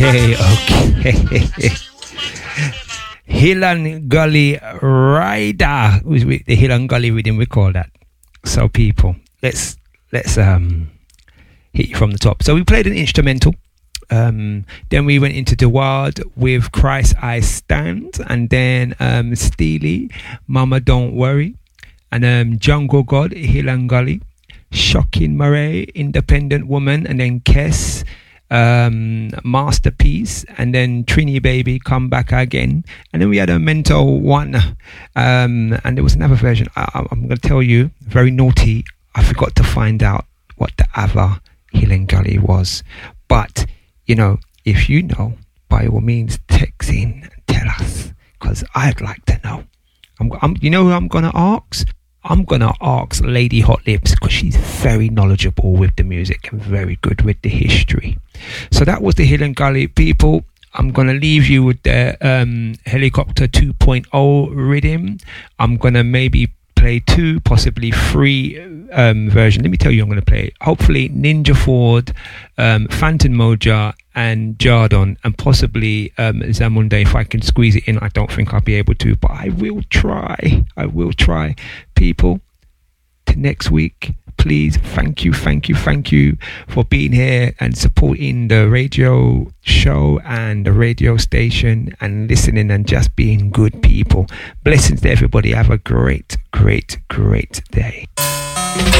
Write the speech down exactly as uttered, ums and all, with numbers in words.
Okay, okay. Hill and Gully Rider. The Hill and Gully rhythm, we call that. So people, let's let's um hit you from the top. So we played an instrumental. Um, then we went into the wild with Christ I Stand, and then um, Steely, Mama Don't Worry, and um, Jungle God, Hill and Gully, Shocking Murray, Independent Woman, and then Kess, um, Masterpiece, and then Trini Baby, Come Back Again, and then we had a mental one, um, and there was another version. I, I'm going to tell you, very naughty. I forgot to find out what the other Hill and Gully was, but you know, if you know, by all means, text in and tell us, because I'd like to know. I'm, I'm, you know who I'm going to ask? I'm going to ask Lady Hot Lips, because she's very knowledgeable with the music and very good with the history. So that was the Hill and Gully people. I'm going to leave you with the um, Helicopter two point oh rhythm. I'm going to maybe play two, possibly three um, version. Let me tell you, I'm going to play hopefully Ninja Ford, um, Phantom Moja, and Jardon, and possibly um, Zamunde. If I can squeeze it in, I don't think I'll be able to, but I will try. I will try. People, to next week, please, thank you, thank you, thank you for being here and supporting the radio show and the radio station and listening and just being good people. Blessings to everybody. Have a great, great, great day.